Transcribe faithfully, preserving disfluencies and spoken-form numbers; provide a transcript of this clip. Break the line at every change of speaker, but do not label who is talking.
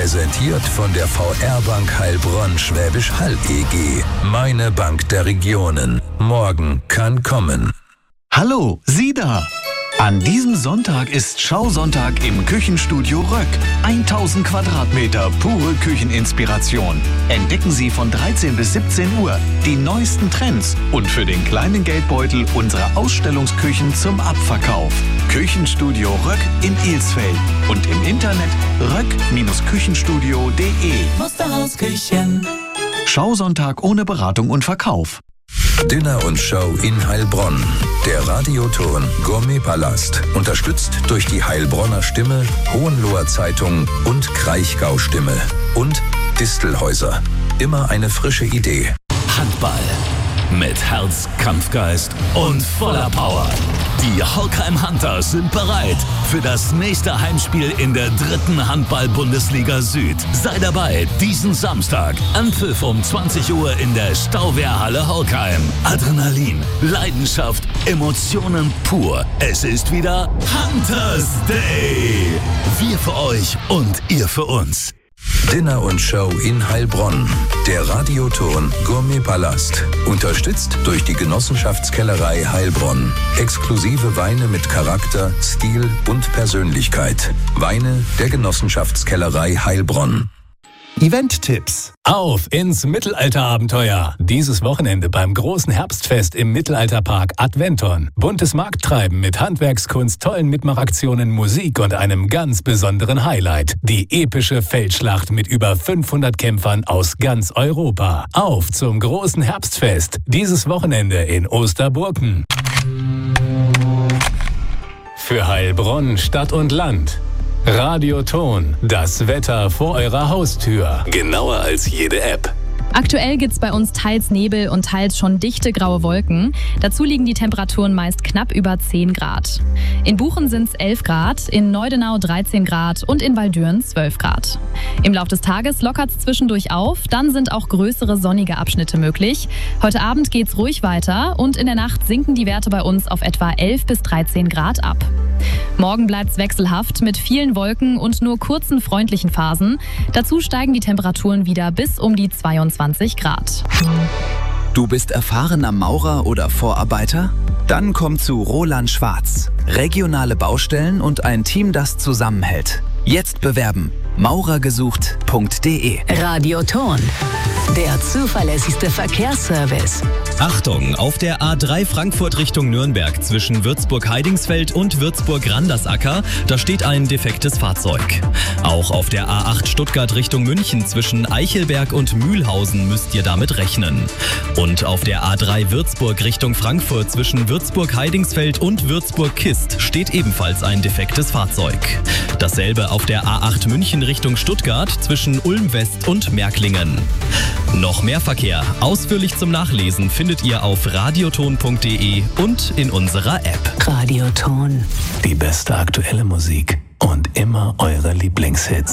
Präsentiert von der V R-Bank Heilbronn Schwäbisch Hall E G. Meine Bank der Regionen. Morgen kann kommen.
Hallo, Sie da! An diesem Sonntag ist Schausonntag im Küchenstudio Röck. tausend Quadratmeter pure Kücheninspiration. Entdecken Sie von dreizehn bis siebzehn Uhr die neuesten Trends und für den kleinen Geldbeutel unsere Ausstellungsküchen zum Abverkauf. Küchenstudio Röck in Ilsfeld und im Internet röck Küchenstudio punkt de.
Musterhausküchen.
Schausonntag ohne Beratung und Verkauf.
Dinner und Show in Heilbronn. Der Radioton Gourmet-Palast. Unterstützt durch die Heilbronner Stimme, Hohenloher Zeitung und Kraichgau Stimme. Und Distelhäuser. Immer eine frische Idee.
Handball. Mit Herz, Kampfgeist und voller Power. Die Horkheim Hunters sind bereit für das nächste Heimspiel in der dritten Handball-Bundesliga Süd. Sei dabei diesen Samstag. Anpfiff um zwanzig Uhr in der Stauwehrhalle Horkheim. Adrenalin, Leidenschaft, Emotionen pur. Es ist wieder Hunters Day. Wir für euch und ihr für uns.
Dinner und Show in Heilbronn. Der Radioton Gourmet-Palast. Unterstützt durch die Genossenschaftskellerei Heilbronn. Exklusive Weine mit Charakter, Stil und Persönlichkeit. Weine der Genossenschaftskellerei Heilbronn.
Event-Tipps. Auf ins Mittelalterabenteuer. Dieses Wochenende beim großen Herbstfest im Mittelalterpark Adventon. Buntes Markttreiben mit Handwerkskunst, tollen Mitmachaktionen, Musik und einem ganz besonderen Highlight. Die epische Feldschlacht mit über fünfhundert Kämpfern aus ganz Europa. Auf zum großen Herbstfest. Dieses Wochenende in Osterburken. Für Heilbronn, Stadt und Land. Radioton, das Wetter vor eurer Haustür. Genauer als jede App.
Aktuell gibt's bei uns teils Nebel und teils schon dichte graue Wolken. Dazu liegen die Temperaturen meist knapp über zehn Grad. In Buchen sind's elf Grad, in Neudenau dreizehn Grad und in Waldürn zwölf Grad. Im Laufe des Tages lockert's zwischendurch auf, dann sind auch größere sonnige Abschnitte möglich. Heute Abend geht's ruhig weiter und in der Nacht sinken die Werte bei uns auf etwa elf bis dreizehn Grad ab. Morgen bleibt's wechselhaft mit vielen Wolken und nur kurzen freundlichen Phasen. Dazu steigen die Temperaturen wieder bis um die zweiundzwanzig Grad.
Du bist erfahrener Maurer oder Vorarbeiter? Dann komm zu Roland Schwarz. Regionale Baustellen und ein Team, das zusammenhält. Jetzt bewerben. maurergesucht punkt de.
Radioton, der zuverlässigste Verkehrsservice.
Achtung, auf der A drei Frankfurt Richtung Nürnberg zwischen Würzburg-Heidingsfeld und Würzburg-Randersacker, da steht ein defektes Fahrzeug. Auch auf der A acht Stuttgart Richtung München zwischen Eichelberg und Mühlhausen müsst ihr damit rechnen. Und auf der A drei Würzburg Richtung Frankfurt zwischen Würzburg-Heidingsfeld und Würzburg-Kist steht ebenfalls ein defektes Fahrzeug. Dasselbe auf der A acht München Richtung Stuttgart zwischen Ulm West und Märklingen. Noch mehr Verkehr, ausführlich zum Nachlesen, findet ihr auf radioton punkt de und in unserer App.
Radioton.
Die beste aktuelle Musik und immer eure Lieblingshits.